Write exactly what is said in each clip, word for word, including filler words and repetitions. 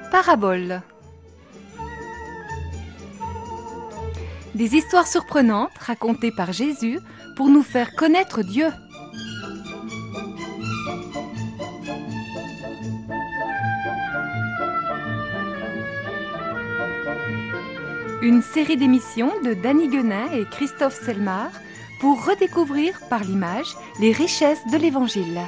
Paraboles. Des histoires surprenantes racontées par Jésus pour nous faire connaître Dieu. Une série d'émissions de Danny Guenin et Christophe Selmar pour redécouvrir par l'image les richesses de l'Évangile.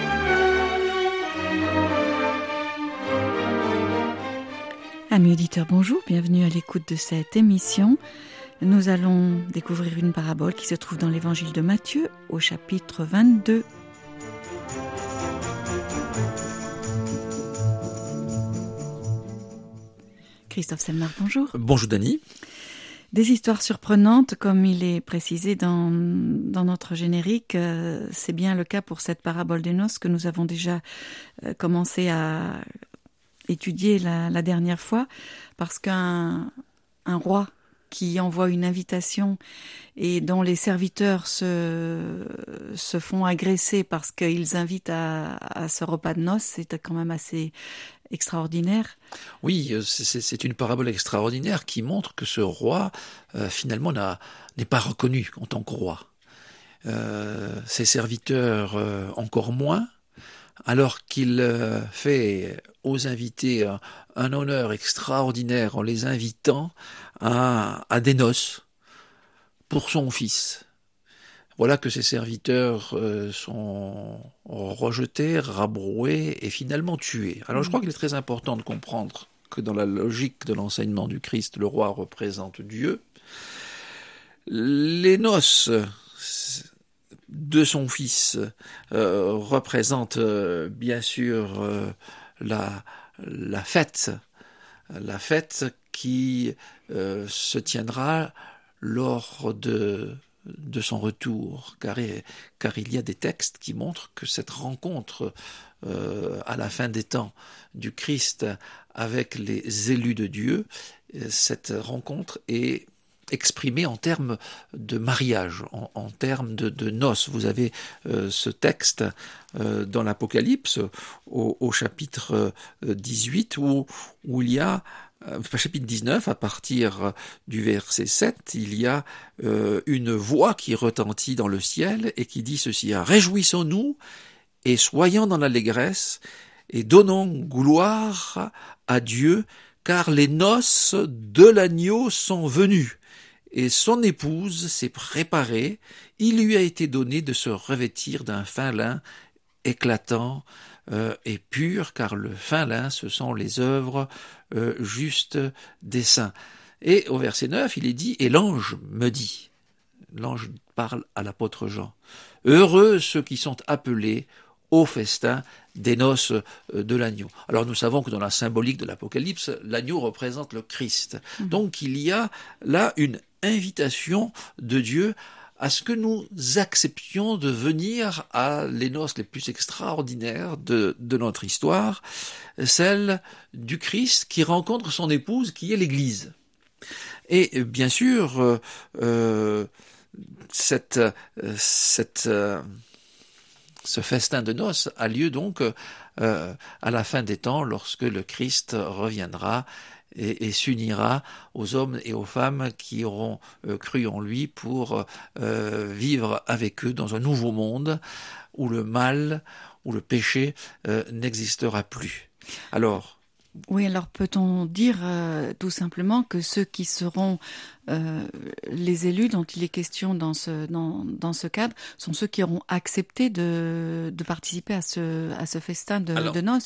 Amis auditeurs, bonjour, bienvenue à l'écoute de cette émission. Nous allons découvrir une parabole qui se trouve dans l'Évangile de Matthieu au chapitre vingt-deux. Christophe Selmar, bonjour. Bonjour Dany. Des histoires surprenantes, comme il est précisé dans, dans notre générique, euh, c'est bien le cas pour cette parabole des noces que nous avons déjà euh, commencé à étudier la, la dernière fois, parce qu'un un roi qui envoie une invitation et dont les serviteurs se, se font agresser parce qu'ils invitent à, à ce repas de noces, c'est quand même assez extraordinaire. Oui, c'est, c'est une parabole extraordinaire qui montre que ce roi, euh, finalement, n'a, n'est pas reconnu en tant que roi. Euh, ses serviteurs, euh, encore moins, alors qu'il euh, fait aux invités un, un honneur extraordinaire en les invitant à, à des noces pour son fils. Voilà que ses serviteurs euh, sont rejetés, rabroués et finalement tués. Alors je crois qu'il est très important de comprendre que dans la logique de l'enseignement du Christ, le roi représente Dieu. Les noces de son fils euh, représentent euh, bien sûr euh, la, la fête, la fête qui euh, se tiendra lors de de son retour, car, car il y a des textes qui montrent que cette rencontre euh, à la fin des temps du Christ avec les élus de Dieu, cette rencontre est exprimée en termes de mariage, en, en termes de, de noces. Vous avez euh, ce texte euh, dans l'Apocalypse au, au chapitre dix-huit où, où il y a Euh, chapitre dix-neuf, à partir du verset sept, il y a euh, une voix qui retentit dans le ciel et qui dit ceci: « Réjouissons-nous et soyons dans l'allégresse et donnons gloire à Dieu, car les noces de l'agneau sont venues et son épouse s'est préparée. Il lui a été donné de se revêtir d'un fin lin éclatant euh, et pur, car le fin lin, ce sont les œuvres euh, justes des saints. » Et au verset neuf, il est dit « Et l'ange me dit », l'ange parle à l'apôtre Jean, « Heureux ceux qui sont appelés au festin des noces de l'agneau. » Alors nous savons que dans la symbolique de l'Apocalypse, l'agneau représente le Christ. Mmh. Donc il y a là une invitation de Dieu à ce que nous acceptions de venir à les noces les plus extraordinaires de, de notre histoire, celle du Christ qui rencontre son épouse qui est l'Église. Et bien sûr, euh, euh, cette, cette, euh, ce festin de noces a lieu donc euh, à la fin des temps, lorsque le Christ reviendra Et, et s'unira aux hommes et aux femmes qui auront euh, cru en lui pour euh, vivre avec eux dans un nouveau monde où le mal, où le péché euh, n'existera plus. Alors, oui, alors peut-on dire euh, tout simplement que ceux qui seront euh, les élus dont il est question dans ce, dans, dans ce cadre sont ceux qui auront accepté de, de participer à ce, à ce festin de, alors, de noces?